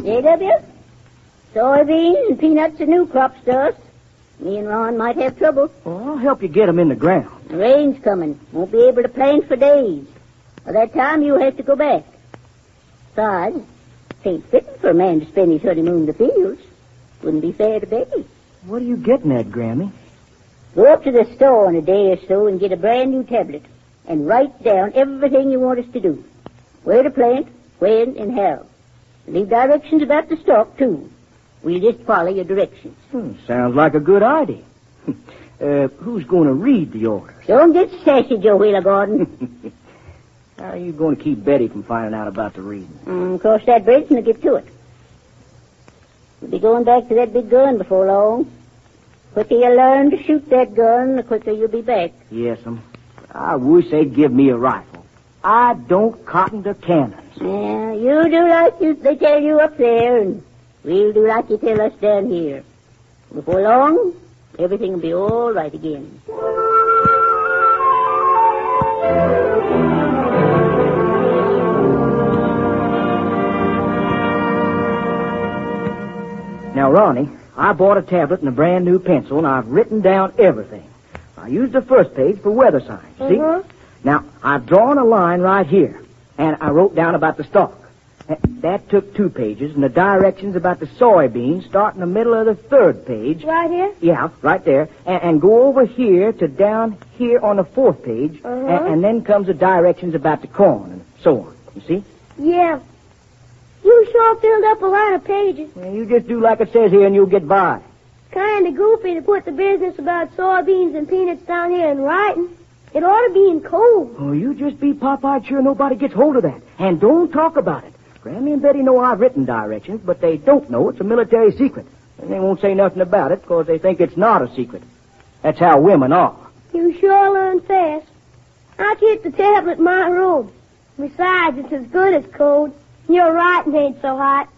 J.W., soybeans and peanuts are new crops to us. Me and Ron might have trouble. Well, I'll help you get 'em in the ground. The rain's coming. Won't be able to plant for days. By that time, you'll have to go back. Besides, it ain't fitting for a man to spend his honeymoon in the fields. Wouldn't be fair to Betty. What are you getting at, Grammy? Go up to the store in a day or so and get a brand new tablet and write down everything you want us to do. Where to plant, when, and how. Leave directions about the stock, too. We'll just follow your directions. Sounds like a good idea. Who's going to read the orders? Don't get sassy, Joe Wheeler Gordon. How are you going to keep Betty from finding out about the reading? Cross that bridge and we'll get to it. We'll be going back to that big gun before long. The quicker you learn to shoot that gun, the quicker you'll be back. Yes'm. I wish they'd give me a rifle. I don't cotton to cannons. Yeah, you do like they tell you up there, and we'll do like you tell us down here. Before long, everything will be all right again. Now, Ronnie, I bought a tablet and a brand new pencil, and I've written down everything. I used the first page for weather signs, see? Now, I've drawn a line right here, and I wrote down about the stalk. That took 2 pages, and the directions about the soybeans start in the middle of the 3rd page. Right here? Yeah, right there. And go over here to down here on the 4th page, and then comes the directions about the corn, and so on. You see? Yeah. You sure filled up a lot of pages. Well, you just do like it says here, and you'll get by. Kind of goofy to put the business about soybeans and peanuts down here in writing. It ought to be in code. Oh, you just be pop-eyed sure nobody gets hold of that. And don't talk about it. Grammy and Betty know I've written directions, but they don't know it's a military secret. And they won't say nothing about it because they think it's not a secret. That's how women are. You sure learn fast. I keep the tablet in my room. Besides, it's as good as code. Your writing ain't so hot.